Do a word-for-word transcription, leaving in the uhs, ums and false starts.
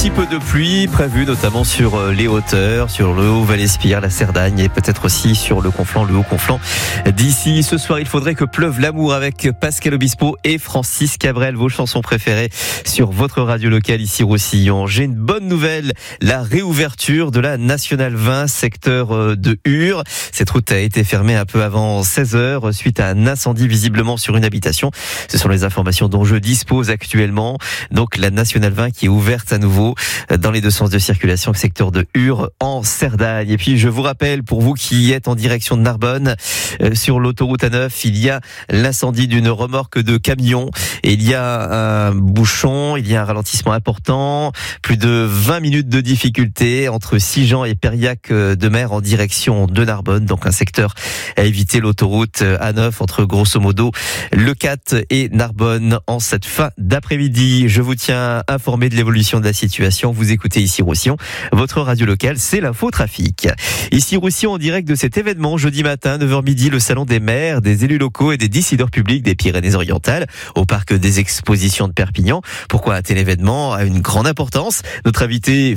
petit peu de pluie prévue notamment sur les hauteurs, sur le Haut-Val-Espire, la Cerdagne et peut-être aussi sur le Conflent, le Haut-Conflent. D'ici ce soir, il faudrait que pleuve l'amour avec Pascal Obispo et Francis Cabrel, vos chansons préférées sur votre radio locale ici Roussillon. J'ai une bonne nouvelle, la réouverture de la Nationale vingt, secteur de Ur. Cette route a été fermée un peu avant seize heures suite à un incendie visiblement sur une habitation. Ce sont les informations dont je dispose actuellement. Donc la Nationale vingt qui est ouverte à nouveau dans les deux sens de circulation, secteur de Ur en Cerdagne. Et puis je vous rappelle, pour vous qui êtes en direction de Narbonne, euh, sur l'autoroute A neuf, il y a l'incendie d'une remorque de camion et il y a un bouchon, il y a un ralentissement important, plus de vingt minutes de difficulté entre Sigean et Périac de Mer en direction de Narbonne. Donc un secteur à éviter, l'autoroute A neuf entre grosso modo le quatre et Narbonne en cette fin d'après-midi. Je vous tiens informé de l'évolution de la situation. Vous écoutez ici Roussillon, votre radio locale, c'est l'info trafic. Ici Roussillon en direct de cet événement jeudi matin, neuf heures midi, le salon des maires, des élus locaux et des décideurs publics des Pyrénées-Orientales au parc des expositions de Perpignan. Pourquoi un tel événement a une grande importance? Notre invité